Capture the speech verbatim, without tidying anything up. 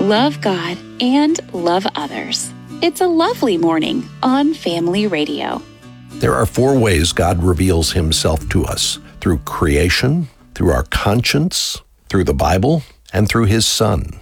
love God, and love others. It's a lovely morning on Family Radio. There are four ways God reveals himself to us: through creation, through our conscience, through the Bible, and through his Son.